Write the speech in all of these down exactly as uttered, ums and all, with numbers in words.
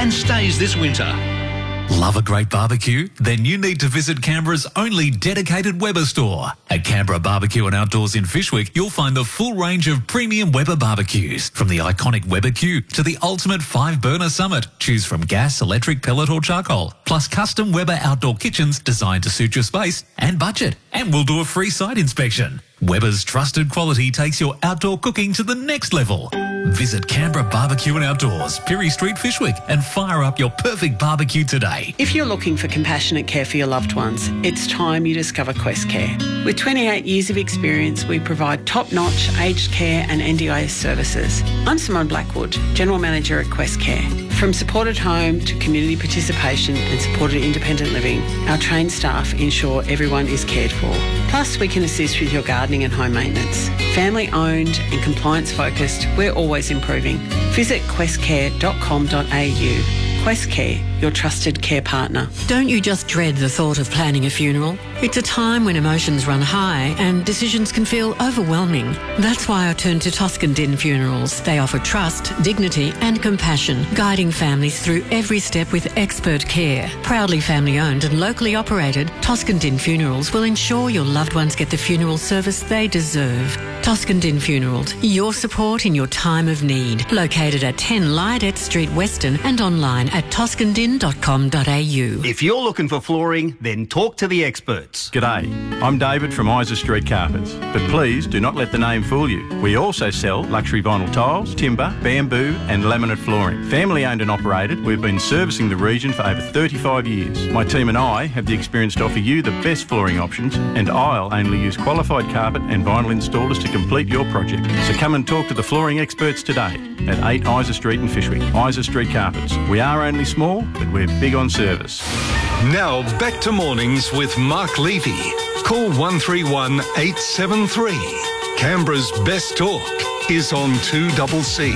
and stays this winter. Love a great barbecue? Then you need to visit Canberra's only dedicated Weber store. At Canberra Barbecue and Outdoors in Fyshwick, you'll find the full range of premium Weber barbecues. From the iconic Weber Q to the ultimate five-burner Summit. Choose from gas, electric, pellet or charcoal. Plus custom Weber outdoor kitchens designed to suit your space and budget. And we'll do a free site inspection. Weber's trusted quality takes your outdoor cooking to the next level. Visit Canberra Barbecue and Outdoors, Pirie Street, Fyshwick, and fire up your perfect barbecue today. If you're looking for compassionate care for your loved ones, it's time you discover Quest Care. With twenty-eight years of experience, we provide top-notch aged care and N D I S services. I'm Simone Blackwood, General Manager at Quest Care. From supported home to community participation and supported independent living, our trained staff ensure everyone is cared for. Plus, we can assist with your gardening and home maintenance. Family owned and compliance focused, we're always improving. Visit quest care dot com dot a u. Quest Care, your trusted care partner. Don't you just dread the thought of planning a funeral? It's a time when emotions run high and decisions can feel overwhelming. That's why I turned to Toscan Din Funerals. They offer trust, dignity and compassion, guiding families through every step with expert care. Proudly family owned and locally operated, Toscan Din Funerals will ensure your loved ones get the funeral service they deserve. Toscan Din Funerals, your support in your time of need. Located at ten Lydette Street, Weston, and online at toscan din dot com dot a u. If you're looking for flooring, then talk to the experts. G'day, I'm David from Isa Street Carpets, but please do not let the name fool you. We also sell luxury vinyl tiles, timber, bamboo and laminate flooring. Family owned and operated, we've been servicing the region for over thirty-five years. My team and I have the experience to offer you the best flooring options, and I'll only use qualified carpet and vinyl installers to complete your project. So come and talk to the flooring experts today at eight Isa Street in Fyshwick. Isa Street Carpets. We are only small, but we're big on service. Now back to mornings with Mark Levy. Call one three one eight seven three. Canberra's best talk is on two C C.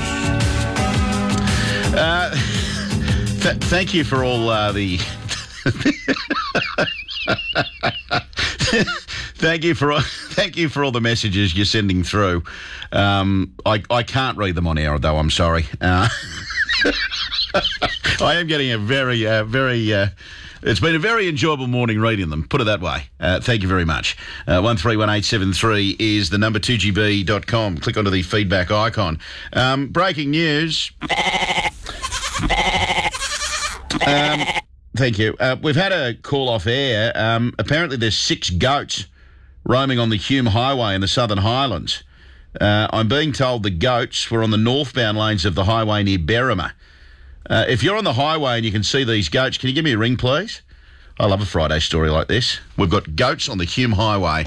Uh, th- thank you for all uh, the... Thank you for thank you for all the messages you're sending through. Um, I I can't read them on air though. I'm sorry. Uh, I am getting a very uh, very. Uh, it's been a very enjoyable morning reading them. Put it that way. Uh, thank you very much. Uh, one three one eight seven three is the number two G B dot com. Click onto the feedback icon. Um, breaking news. um, thank you. Uh, we've had a call off air. Um, apparently, there's six goats roaming on the Hume Highway in the Southern Highlands. Uh, I'm being told the goats were on the northbound lanes of the highway near Berrima. Uh, if you're on the highway and you can see these goats, can you give me a ring, please? I love a Friday story like this. We've got goats on the Hume Highway.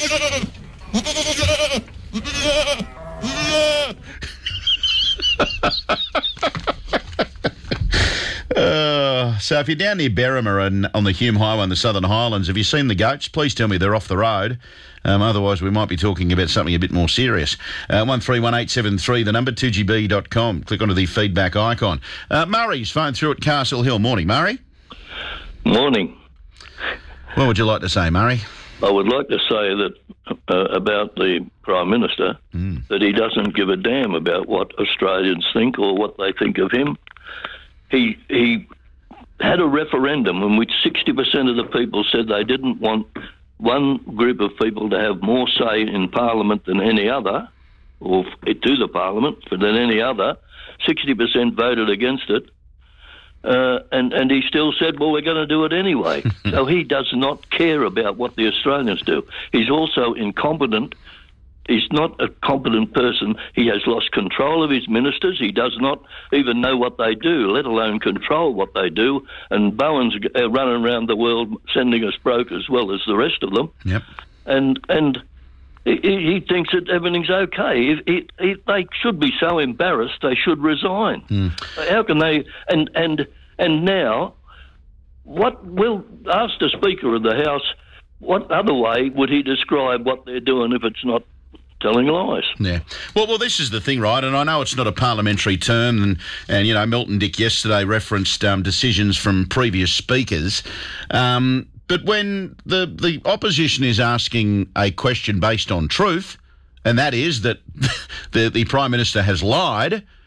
Uh, so if you're down near Berrima and on the Hume Highway in the Southern Highlands, have you seen the goats? Please tell me they're off the road. Um, otherwise, we might be talking about something a bit more serious. Uh, one three one eight seven three, the number two G B dot com. Click onto the feedback icon. Uh, Murray's phone through at Castle Hill. Morning, Murray. Morning. What would you like to say, Murray? I would like to say that uh, about the Prime Minister, mm. that he doesn't give a damn about what Australians think or what they think of him. He he had a referendum in which sixty percent of the people said they didn't want one group of people to have more say in Parliament than any other, or to the Parliament than any other. sixty percent voted against it. Uh, and, and he still said, well, we're going to do it anyway. So he does not care about what the Australians do. He's also incompetent. He's not a competent person. He has lost control of his ministers. He does not even know what they do, let alone control what they do. And Bowen's uh, running around the world sending us broke as well as the rest of them. Yep. And and he, he thinks that everything's okay. If, he, he, they should be so embarrassed they should resign. Mm. How can they... And, and, and now, what will... Ask the Speaker of the House, what other way would he describe what they're doing if it's not telling lies? Yeah. Well, well, this is the thing, right? And I know it's not a parliamentary term, and, and you know, Milton Dick yesterday referenced um, decisions from previous speakers. Um, but when the, the opposition is asking a question based on truth, and that is that the, the Prime Minister has lied,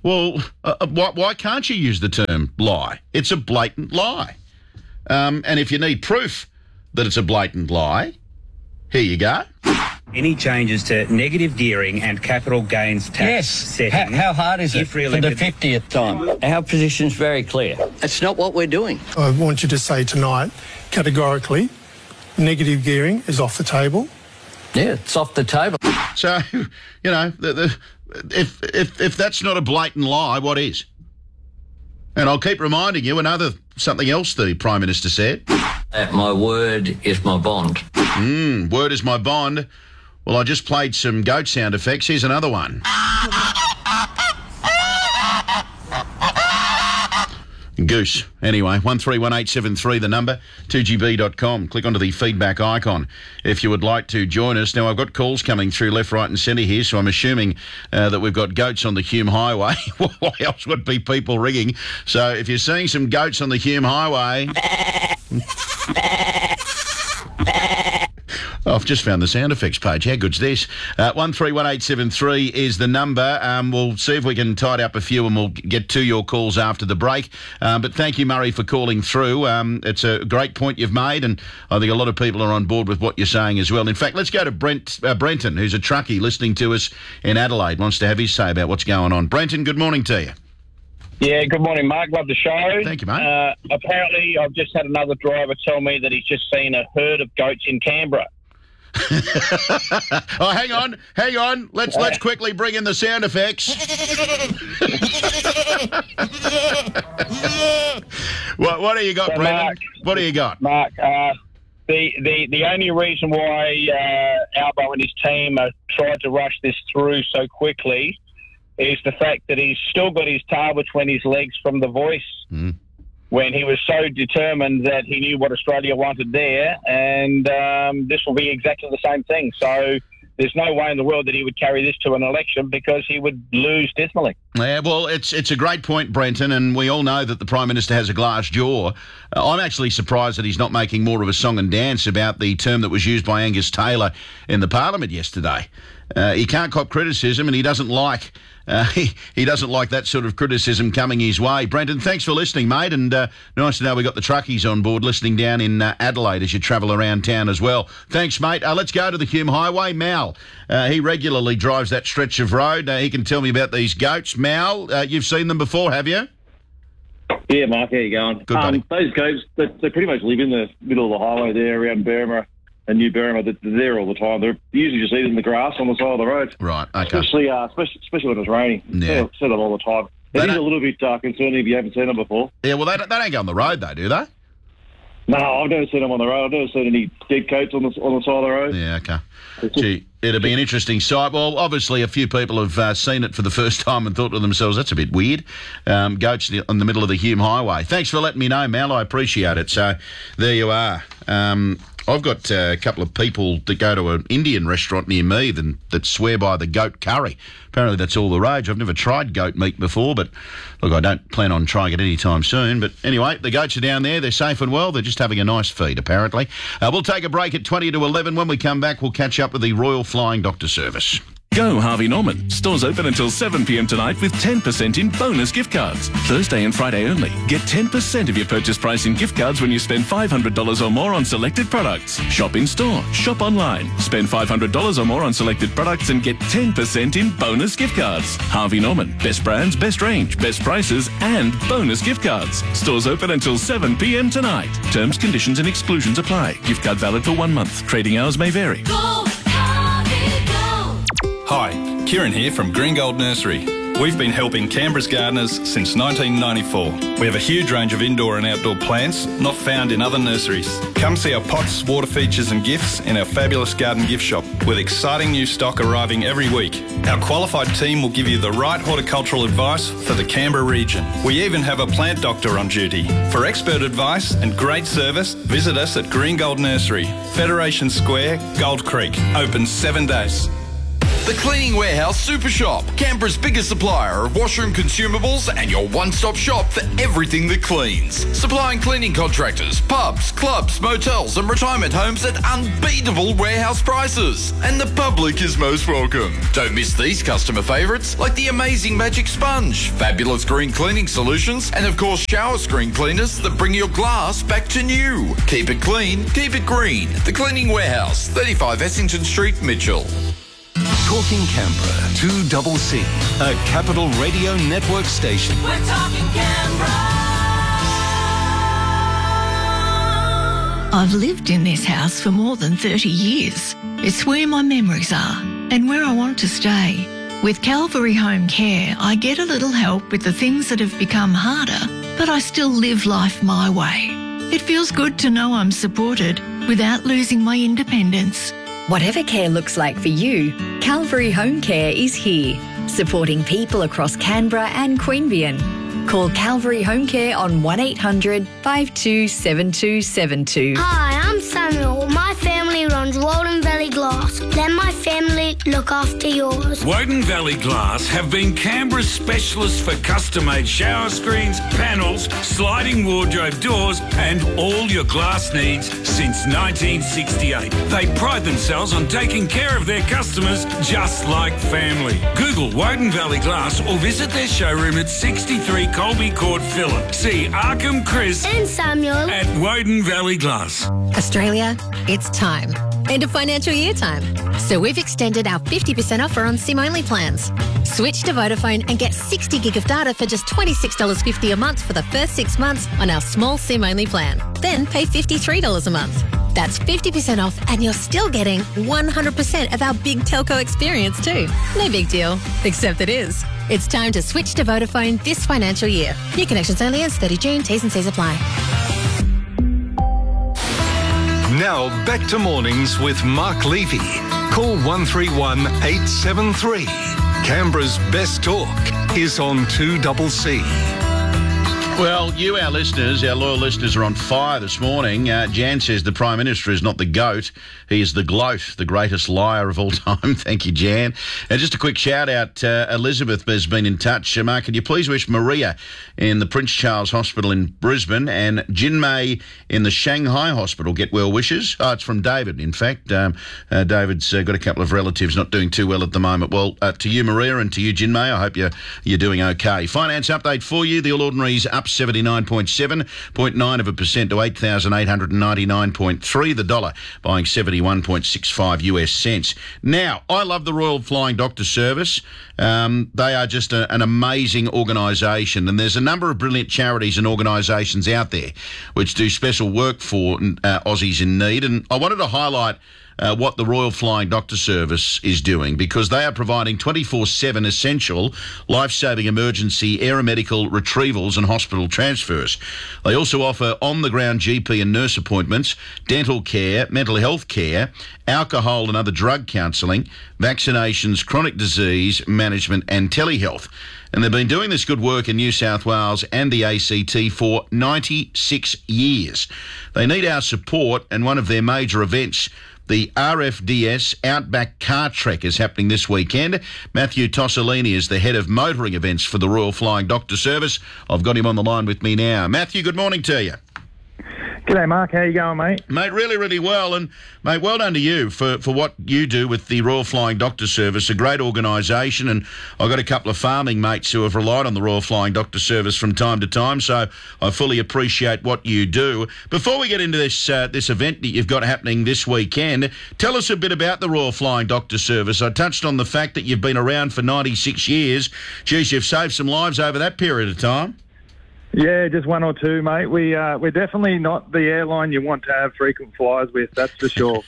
Well, uh, why, why can't you use the term lie? It's a blatant lie. Um, and if you need proof that it's a blatant lie, here you go. Any changes to negative gearing and capital gains tax yes. settings? How, how hard is it for the fiftieth time? Our position's very clear. It's not what we're doing. I want you to say tonight, categorically, negative gearing is off the table. Yeah, it's off the table. So, you know, the, the, if if if that's not a blatant lie, what is? And I'll keep reminding you another something else the Prime Minister said. That my word is my bond. Mm, word is my bond. Well, I just played some goat sound effects. Here's another one. Goose. Anyway, one three one eight seven three, the number, two g b dot com. Click onto the feedback icon if you would like to join us. Now, I've got calls coming through left, right and centre here, so I'm assuming uh, that we've got goats on the Hume Highway. Why else would be people ringing? So if you're seeing some goats on the Hume Highway... Oh, I've just found the sound effects page. How good's this? Uh, one three one eight seven three is the number. Um, we'll see if we can tidy up a few and we'll get to your calls after the break. Um, but thank you, Murray, for calling through. Um, it's a great point you've made, and I think a lot of people are on board with what you're saying as well. In fact, let's go to Brent uh, Brenton, who's a truckie listening to us in Adelaide, wants to have his say about what's going on. Brenton, good morning to you. Yeah, good morning, Mark. Love the show. Thank you, mate. Uh, apparently, I've just had another driver tell me that he's just seen a herd of goats in Canberra. Oh, hang on, hang on. Let's let's quickly bring in the sound effects. what what do you got, so Brendan? Mark, what do you got, Mark? Uh, the the the only reason why uh, Albo and his team have tried to rush this through so quickly is the fact that he's still got his tail between his legs from The Voice. Mm. When he was so determined that he knew what Australia wanted there, and um, this will be exactly the same thing. So there's no way in the world that he would carry this to an election because he would lose dismally. Yeah, well, it's it's a great point, Brenton, and we all know that the Prime Minister has a glass jaw. Uh, I'm actually surprised that he's not making more of a song and dance about the term that was used by Angus Taylor in the Parliament yesterday. Uh, he can't cop criticism, and he doesn't like uh, he, he doesn't like that sort of criticism coming his way. Brenton, thanks for listening, mate, and uh, nice to know we got the truckies on board listening down in uh, Adelaide as you travel around town as well. Thanks, mate. Uh, let's go to the Hume Highway. Mal, uh, he regularly drives that stretch of road. Uh, he can tell me about these goats. Mal, uh, you've seen them before, have you? Yeah, Mark, how you going? Good, buddy. Um, those goats, they, they pretty much live in the middle of the highway there around Burma and New Burma. They're there all the time. They're usually just eating the grass on the side of the road. Right, okay. Especially, uh, especially, especially when it's raining. Yeah. I see them all the time. It They is don't- a little bit uh, concerning if you haven't seen them before. Yeah, well, they don't, they don't go on the road, though, do they? No, I've never seen them on the road. I've never seen any dead goats on the on the side of the road. Yeah, okay. Gee, it'll be an interesting sight. Well, obviously, a few people have uh, seen it for the first time and thought to themselves, that's a bit weird. Um, goats in the middle of the Hume Highway. Thanks for letting me know, Mal. I appreciate it. So there you are. Um, I've got uh, a couple of people that go to an Indian restaurant near me that, that swear by the goat curry. Apparently that's all the rage. I've never tried goat meat before, but look, I don't plan on trying it anytime soon. But anyway, the goats are down there. They're safe and well. They're just having a nice feed, apparently. Uh, we'll take a break at twenty to eleven. When we come back, we'll catch up with the Royal Flying Doctor Service. Go Harvey Norman. Stores open until seven p m tonight with ten percent in bonus gift cards. Thursday and Friday only. Get ten percent of your purchase price in gift cards when you spend five hundred dollars or more on selected products. Shop in store. Shop online. Spend five hundred dollars or more on selected products and get ten percent in bonus gift cards. Harvey Norman. Best brands, best range, best prices and bonus gift cards. Stores open until seven p m tonight. Terms, conditions and exclusions apply. Gift card valid for one month. Trading hours may vary. Hi, Kieran here from Green Gold Nursery. We've been helping Canberra's gardeners since nineteen ninety-four. We have a huge range of indoor and outdoor plants not found in other nurseries. Come see our pots, water features and gifts in our fabulous garden gift shop with exciting new stock arriving every week. Our qualified team will give you the right horticultural advice for the Canberra region. We even have a plant doctor on duty. For expert advice and great service, visit us at Green Gold Nursery, Federation Square, Gold Creek. Open seven days. The Cleaning Warehouse Super Shop, Canberra's biggest supplier of washroom consumables and your one-stop shop for everything that cleans. Supplying cleaning contractors, pubs, clubs, motels and retirement homes at unbeatable warehouse prices. And the public is most welcome. Don't miss these customer favourites like the amazing Magic Sponge, fabulous green cleaning solutions, and of course shower screen cleaners that bring your glass back to new. Keep it clean, keep it green. The Cleaning Warehouse, thirty-five Essington Street, Mitchell. Talking Canberra, two double C, a Capital Radio Network station. We're talking Canberra. I've lived in this house for more than thirty years. It's where my memories are and where I want to stay. With Calvary Home Care, I get a little help with the things that have become harder, but I still live life my way. It feels good to know I'm supported without losing my independence. Whatever care looks like for you, Calvary Home Care is here, supporting people across Canberra and Queanbeyan. Call Calvary Home Care on one eight hundred five two seven two seven two. Hi, I'm Samuel. My family runs Walden Valley Glass. Let my family look after yours. Woden Valley Glass have been Canberra's specialists for custom-made shower screens, panels, sliding wardrobe doors and all your glass needs since nineteen sixty-eight. They pride themselves on taking care of their customers just like family. Google Woden Valley Glass or visit their showroom at sixty-three Colby Court, Phillip. See Arkham, Chris and Samuel at Woden Valley Glass. Australia, it's time. End of financial year time. So we've extended our fifty percent offer on SIM-only plans. Switch to Vodafone and get sixty gig of data for just twenty-six dollars fifty a month for the first six months on our small SIM-only plan. Then pay fifty-three dollars a month. That's fifty percent off and you're still getting one hundred percent of our big telco experience too. No big deal, except it is. It's time to switch to Vodafone this financial year. New connections only ends thirty June. T's and C's apply. Now back to mornings with Mark Levy. Call one three one eight seven three. Canberra's best talk is on two double C. Well, you, our listeners, our loyal listeners, are on fire this morning. Uh, Jan says the Prime Minister is not the goat. He is the gloat, the greatest liar of all time. Thank you, Jan. And just a quick shout-out. Uh, Elizabeth has been in touch. Uh, Mark, could you please wish Maria in the Prince Charles Hospital in Brisbane and Jinmei in the Shanghai Hospital get well wishes? Oh, it's from David, in fact. Um, uh, David's uh, got a couple of relatives not doing too well at the moment. Well, uh, to you, Maria, and to you, Jinmei, I hope you're, you're doing okay. Finance update for you. The All Ordinaries up seventy-nine point seven, zero point nine of a percent to eight thousand eight hundred ninety-nine point three. The dollar buying seventy-one point six five US cents. Now, I love the Royal Flying Doctor Service. Um, they are just a, an amazing organisation, and there's a number of brilliant charities and organisations out there which do special work for uh, Aussies in need, and I wanted to highlight Uh, what the Royal Flying Doctor Service is doing, because they are providing twenty-four seven essential life-saving emergency aeromedical retrievals and hospital transfers. They also offer on-the-ground G P and nurse appointments, dental care, mental health care, alcohol and other drug counselling, vaccinations, chronic disease management and telehealth. And they've been doing this good work in New South Wales and the A C T for ninety-six years. They need our support, and one of their major events, the R F D S Outback Car Trek, is happening this weekend. Matthew Tossolini is the head of motoring events for the Royal Flying Doctor Service. I've got him on the line with me now. Matthew, good morning to you. G'day, Mark. How you going, mate? Mate, really, really well. And, mate, well done to you for, for what you do with the Royal Flying Doctor Service, a great organisation. And I've got a couple of farming mates who have relied on the Royal Flying Doctor Service from time to time, so I fully appreciate what you do. Before we get into this uh, this event that you've got happening this weekend, tell us a bit about the Royal Flying Doctor Service. I touched on the fact that you've been around for ninety-six years. Geez, you've saved some lives over that period of time. Yeah, just one or two, mate. We, uh, we're definitely not the airline you want to have frequent flyers with, that's for sure.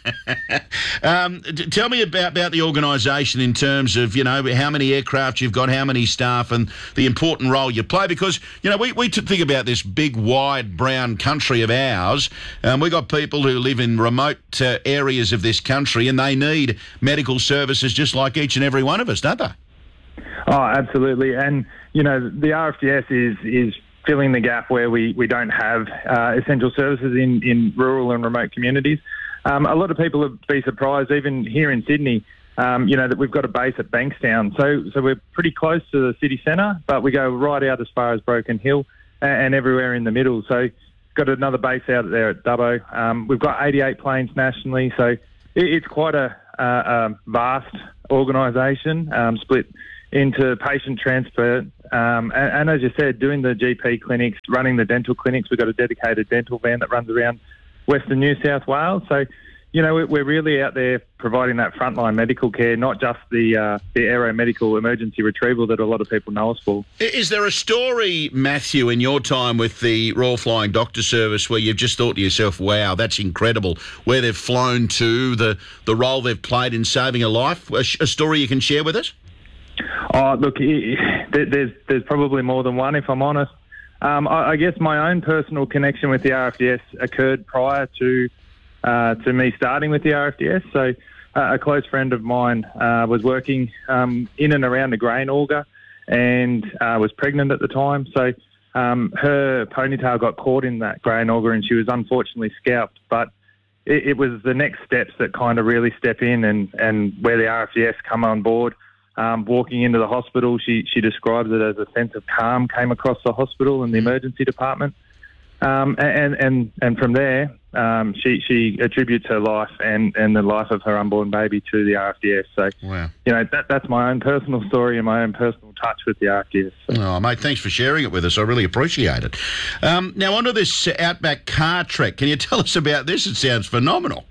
um, t- tell me about, about the organisation in terms of, you know, how many aircraft you've got, how many staff, and the important role you play. Because, you know, we, we t- think about this big, wide, brown country of ours. Um, we've got people who live in remote uh, areas of this country, and they need medical services just like each and every one of us, don't they? Oh, absolutely. And, you know, the R F D S is is filling the gap where we, we don't have uh, essential services in, in rural and remote communities. Um, a lot of people would be surprised, even here in Sydney, um, you know, that we've got a base at Bankstown. So so we're pretty close to the city centre, but we go right out as far as Broken Hill and, and everywhere in the middle. So got another base out there at Dubbo. Um, we've got eighty-eight planes nationally, so it, it's quite a, a, a vast organisation, um, split into patient transport. Um, and, and as you said, doing the G P clinics, running the dental clinics. We've got a dedicated dental van that runs around Western New South Wales. So, you know, we're really out there providing that frontline medical care, not just the uh, the aeromedical emergency retrieval that a lot of people know us for. Is there a story, Matthew, in your time with the Royal Flying Doctor Service where you've just thought to yourself, wow, that's incredible, where they've flown to, the, the role they've played in saving a life? A, a story you can share with us? Oh, look, there's, there's probably more than one, if I'm honest. Um, I, I guess my own personal connection with the R F D S occurred prior to Uh, to me starting with the R F D S. So uh, a close friend of mine uh, was working um, in and around the grain auger and uh, was pregnant at the time. So um, her ponytail got caught in that grain auger and she was unfortunately scalped. But it, it was the next steps that kind of really step in and, and where the R F D S come on board. Um, walking into the hospital, she, she describes it as a sense of calm came across the hospital and the emergency department. Um, and, and, and from there, um, she, she attributes her life and, and the life of her unborn baby to the R F D S. So, wow. you know, that, that's my own personal story and my own personal touch with the R F D S. So. Oh, mate, thanks for sharing it with us. I really appreciate it. Um, now, onto this Outback car trek. Can you tell us about this? It sounds phenomenal.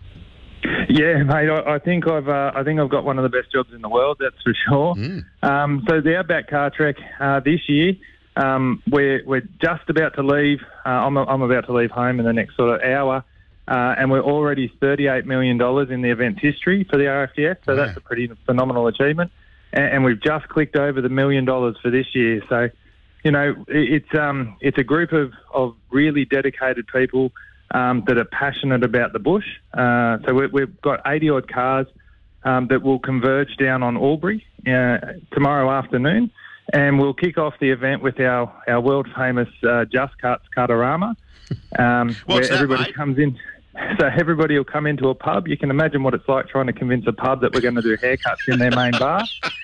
Yeah, mate. I, I think I've uh, I think I've got one of the best jobs in the world. That's for sure. Mm. Um, so the Outback car trek uh, this year. Um, we're we're just about to leave. Uh, I'm I'm about to leave home in the next sort of hour, uh, and we're already thirty-eight million dollars in the event's history for the R F D S. So yeah. that's a pretty phenomenal achievement, and, and we've just clicked over the million dollars for this year. So, you know, it, it's um it's a group of, of really dedicated people um, that are passionate about the bush. Uh, so we, we've got eighty odd cars um, that will converge down on Albury uh, tomorrow afternoon. And we'll kick off the event with our, our world-famous uh, Just Cuts Cutarama, um, where that, everybody mate? comes in. So everybody will come into a pub. You can imagine what it's like trying to convince a pub that we're going to do haircuts in their main bar.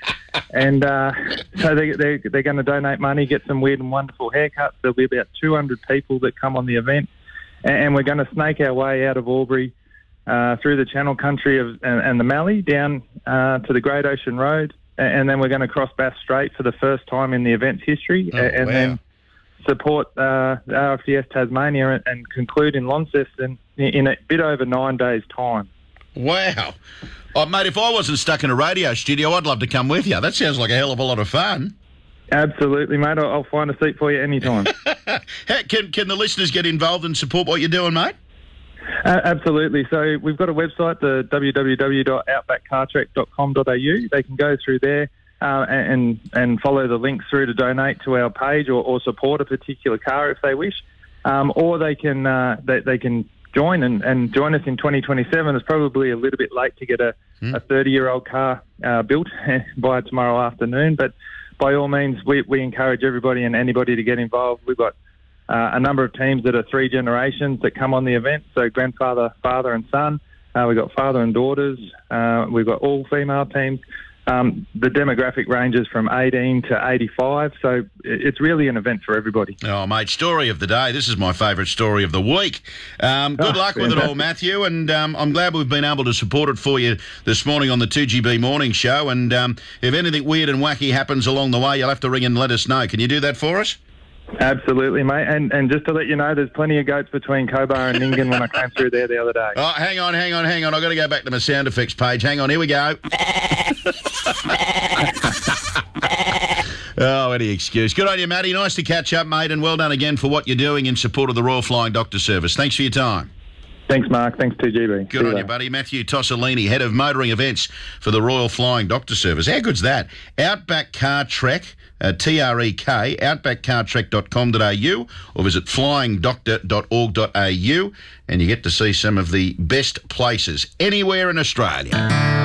And uh, so they, they, they're going to donate money, get some weird and wonderful haircuts. There'll be about two hundred people that come on the event. And, and we're going to snake our way out of Albury uh, through the Channel Country of, and, and the Mallee down uh, to the Great Ocean Road. And then we're going to cross Bass Strait for the first time in the event's history, oh, and wow. then support uh, the R F D S Tasmania and, and conclude in Launceston in a bit over nine days' time. Wow. Oh, mate, if I wasn't stuck in a radio studio, I'd love to come with you. That sounds like a hell of a lot of fun. Absolutely, mate. I'll, I'll find a seat for you anytime. can, can the listeners get involved and support what you're doing, mate? Uh, absolutely. So we've got a website, the w w w dot outback car trek dot com dot a u. They can go through there uh, and and follow the links through to donate to our page or, or support a particular car if they wish, um, or they can uh, they, they can join and, and join us in twenty twenty-seven. It's probably a little bit late to get a hmm. a thirty-year-old car uh, built by tomorrow afternoon, but by all means, we, we encourage everybody and anybody to get involved. We've got Uh, a number of teams that are three generations that come on the event. So grandfather, father and son. Uh, we've got father and daughters. Uh, we've got all female teams. Um, the demographic ranges from eighteen to eighty-five. So it's really an event for everybody. Oh, mate, story of the day. This is my favourite story of the week. Um, good Oh, luck with it all, fantastic. Matthew. And um, I'm glad we've been able to support it for you this morning on the two G B Morning Show. And um, if anything weird and wacky happens along the way, you'll have to ring and let us know. Can you do that for us? Absolutely, mate. And and just to let you know, there's plenty of goats between Cobar and Nyngan when I came through there the other day. Oh, hang on, hang on, hang on. I've got to go back to my sound effects page. Hang on, here we go. Oh, any excuse. Good on you, Matty. Nice to catch up, mate, and well done again for what you're doing in support of the Royal Flying Doctor Service. Thanks for your time. Thanks, Mark. Thanks, two G B. Good on you, buddy. Matthew Tossolini, Head of Motoring Events for the Royal Flying Doctor Service. How good's that? Outback Car Trek, uh, T R E K, outback car trek dot com dot a u, or visit flying doctor dot org dot a u, and you get to see some of the best places anywhere in Australia.